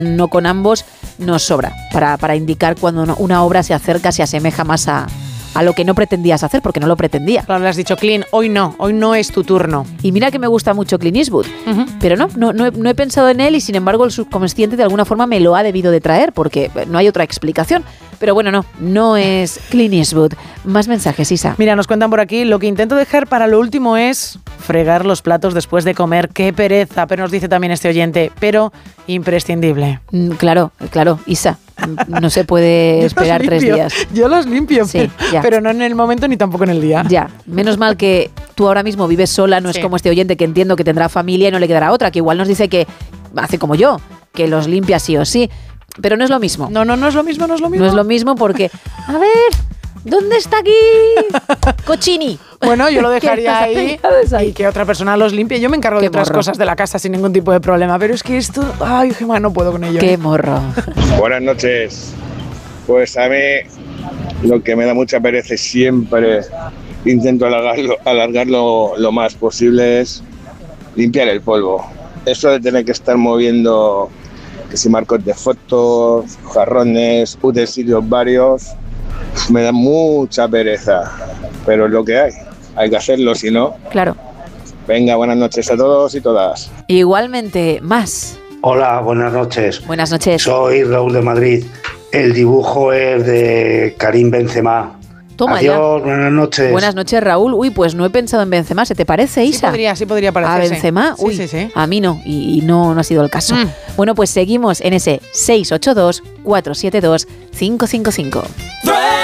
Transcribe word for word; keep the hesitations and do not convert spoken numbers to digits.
no con ambos nos sobra para, para indicar cuando una obra se acerca, se asemeja más a, a lo que no pretendías hacer, porque no lo pretendía. Claro, le has dicho, Clint, hoy no, hoy no es tu turno. Y mira que me gusta mucho Clint Eastwood, uh-huh. pero no, no, no, he, no he pensado en él y sin embargo el subconsciente de alguna forma me lo ha debido de traer, porque no hay otra explicación. Pero bueno, no, no es Clint Eastwood. Más mensajes, Isa. Mira, nos cuentan por aquí, lo que intento dejar para lo último es fregar los platos después de comer. ¡Qué pereza! Pero nos dice también este oyente, pero imprescindible. Mm, claro, claro, Isa. No se puede esperar tres días. Yo los limpio, sí, pero, pero no en el momento ni tampoco en el día. Ya, menos mal que tú ahora mismo vives sola, no sí. es como este oyente que entiendo que tendrá familia y no le quedará otra, que igual nos dice que hace como yo, que los limpia sí o sí. Pero no es lo mismo. No, no, no es lo mismo, no es lo mismo. No es lo mismo porque, a ver, ¿dónde está aquí Cochini? Bueno, yo lo dejaría ahí y que otra persona los limpie. Yo me encargo Qué de otras morro. cosas de la casa sin ningún tipo de problema. Pero es que esto, ay, Gemma, no puedo con ello. Qué morro. Buenas noches. Pues a mí lo que me da mucha pereza y siempre intento alargarlo, alargarlo lo más posible es limpiar el polvo. Eso de tener que estar moviendo... que si marcos de fotos, jarrones, utensilios varios, me da mucha pereza, pero es lo que hay, hay que hacerlo, si no. Claro. Venga, buenas noches a todos y todas. Igualmente, más. Hola, buenas noches. Buenas noches. Soy Raúl de Madrid. El dibujo es de Karim Benzema. Toma Adiós, ya. Buenas noches. Buenas noches, Raúl. Uy, pues no he pensado en Benzema. ¿Se te parece, Isa? Sí podría, sí podría parecerse. ¿A Benzema? Uy, sí, sí, sí. A mí no. Y, y no, no ha sido el caso. Mm. Bueno, pues seguimos en ese seis ocho dos, cuatro siete dos, cinco cinco cinco.